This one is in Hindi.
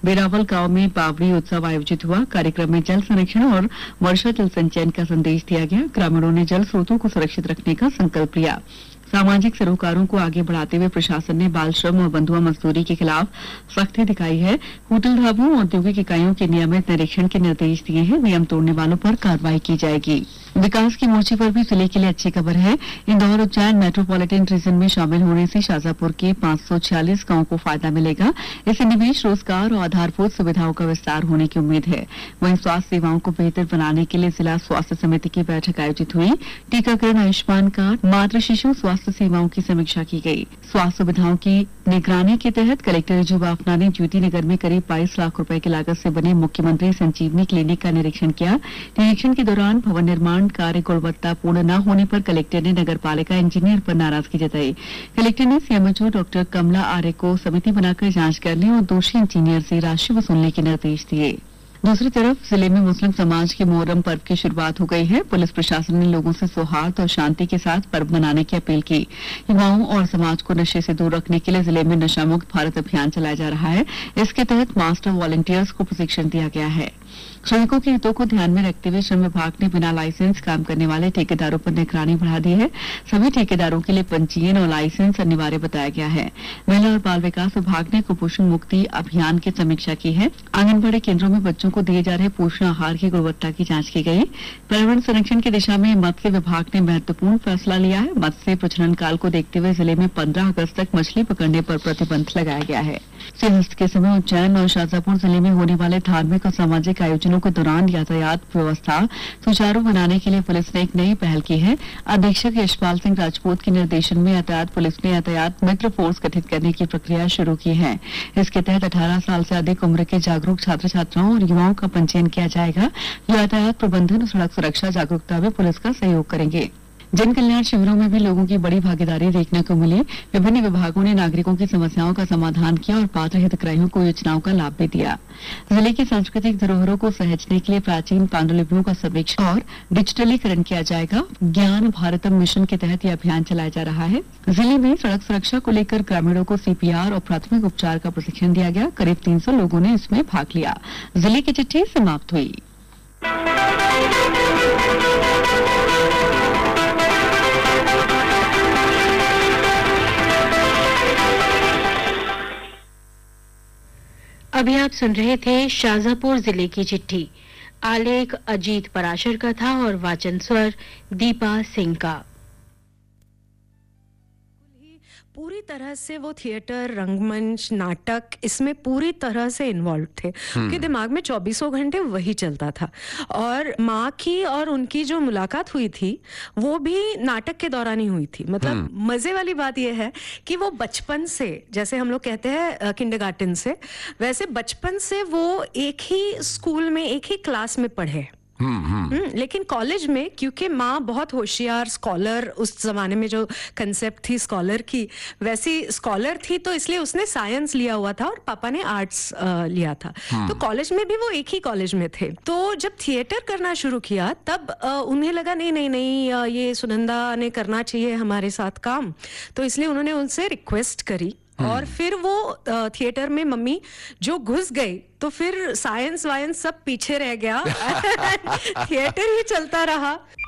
बेरावल गांव में बावड़ी उत्सव आयोजित हुआ। कार्यक्रम में जल संरक्षण और वर्षा जल संचयन का संदेश दिया गया। ग्रामीणों ने जल स्रोतों को सुरक्षित रखने का संकल्प लिया। सामाजिक सरोकारों को आगे बढ़ाते हुए प्रशासन ने बाल श्रम और बंधुआ मजदूरी के खिलाफ सख्ती दिखाई है। होटल ढाबों औद्योगिक इकाइयों के नियमित निरीक्षण के निर्देश दिए हैं। नियम तोड़ने वालों पर कार्रवाई की जाएगी। विकास के मोर्चे पर भी जिले के लिए अच्छी खबर है। इंदौर उज्जैन मेट्रोपॉलिटन रीजन में शामिल होने से शाजापुर के 546 गांवों को फायदा मिलेगा। इससे निवेश, रोजगार और आधारभूत सुविधाओं का विस्तार होने की उम्मीद है। वहीं स्वास्थ्य सेवाओं को बेहतर बनाने के लिए जिला स्वास्थ्य समिति की बैठक आयोजित हुई। टीकाकरण, आयुष्मान कार्ड, मातृ शिशु स्वास्थ्य सेवाओं की समीक्षा की गई। स्वास्थ्य सुविधाओं की निगरानी के तहत कलेक्टर रिजू बाफना ने ज्योति नगर में करीब 22 लाख रुपए की लागत से बने मुख्यमंत्री संजीवनी क्लिनिक का निरीक्षण किया। निरीक्षण के दौरान भवन निर्माण कार्य गुणवत्तापूर्ण न होने पर कलेक्टर ने नगर पालिका इंजीनियर पर नाराजगी जताई। कलेक्टर ने सीएमएचओ डॉक्टर कमला आर्य को समिति बनाकर जांच करने और दोषी इंजीनियर से राशि वसूलने के निर्देश दिए। दूसरी तरफ जिले में मुस्लिम समाज के मोहर्रम पर्व की शुरुआत हो गई है। पुलिस प्रशासन ने लोगों से सौहार्द और शांति के साथ पर्व मनाने की अपील की। युवाओं और समाज को नशे से दूर रखने के लिए जिले में नशा मुक्त भारत अभियान चलाया जा रहा है। इसके तहत मास्टर वॉलंटियर्स को प्रशिक्षण दिया गया है। श्रमिकों के हितों को ध्यान में रखते हुए श्रम विभाग ने बिना लाइसेंस काम करने वाले ठेकेदारों पर निगरानी बढ़ा दी है। सभी ठेकेदारों के लिए पंजीयन और लाइसेंस अनिवार्य बताया गया है। महिला और बाल विकास विभाग ने कुपोषण मुक्ति अभियान की समीक्षा की है। आंगनबाड़ी केंद्रों में बच्चों को दिए जा रहे पोषण आहार की गुणवत्ता की जांच की गई। पर्यावरण संरक्षण की दिशा में मत्स्य विभाग ने महत्वपूर्ण फैसला लिया है। मत्स्य प्रजनन काल को देखते हुए जिले में 15 अगस्त तक मछली पकड़ने पर प्रतिबंध लगाया गया है। सिंहस्थ के समय उज्जैन और शाजापुर जिले में होने वाले धार्मिक और सामाजिक आयोजनों के दौरान यातायात व्यवस्था सुचारू बनाने के लिए पुलिस ने एक नई पहल की है। अधीक्षक यशपाल सिंह राजपूत के निर्देशन में यातायात पुलिस ने यातायात मित्र फोर्स गठित करने की प्रक्रिया शुरू की है। इसके तहत 18 साल से अधिक उम्र के जागरूक छात्र छात्राओं और युवाओं का पंजीयन किया जाएगा। यातायात प्रबंधन और सड़क सुरक्षा जागरूकता में पुलिस का सहयोग करेंगे। जन कल्याण शिविरों में भी लोगों की बड़ी भागीदारी देखने को मिली। विभिन्न विभागों ने नागरिकों की समस्याओं का समाधान किया और पात्र हितग्राहियों को योजनाओं का लाभ भी दिया। जिले की सांस्कृतिक धरोहरों को सहेजने के लिए प्राचीन पांडुलिपियों का सर्वेक्षण और डिजिटलीकरण किया जाएगा। ज्ञान भारतम मिशन के तहत यह अभियान चलाया जा रहा है। जिले में सड़क सुरक्षा को लेकर ग्रामीणों को सीपीआर और प्राथमिक उपचार का प्रशिक्षण दिया गया। करीब 300 लोगों ने इसमें भाग लिया। जिले की चिट्ठी समाप्त हुई। अभी आप सुन रहे थे शाजापुर जिले की चिट्ठी। आलेख अजीत पराशर का था और वाचन स्वर दीपा सिंह का। पूरी तरह से वो थिएटर, रंगमंच, नाटक इसमें पूरी तरह से इन्वॉल्व थे। उनके दिमाग में 24 घंटे वही चलता था। और माँ की और उनकी जो मुलाकात हुई थी वो भी नाटक के दौरान ही हुई थी। मतलब मजे वाली बात यह है कि वो बचपन से, जैसे हम लोग कहते हैं किंडरगार्टन से, वैसे बचपन से वो एक ही स्कूल में, एक ही क्लास में पढ़े। लेकिन कॉलेज में, क्योंकि माँ बहुत होशियार स्कॉलर, उस जमाने में जो कंसेप्ट थी स्कॉलर की, वैसी स्कॉलर थी, तो इसलिए उसने साइंस लिया हुआ था और पापा ने आर्ट्स लिया था। तो कॉलेज में भी वो एक ही कॉलेज में थे। तो जब थिएटर करना शुरू किया तब उन्हें लगा नहीं नहीं नहीं, ये सुनंदा ने करना चाहिए हमारे साथ काम। तो इसलिए उन्होंने उनसे रिक्वेस्ट करी और फिर वो थिएटर में मम्मी जो घुस गई तो फिर साइंस वाइंस सब पीछे रह गया। थिएटर ही चलता रहा।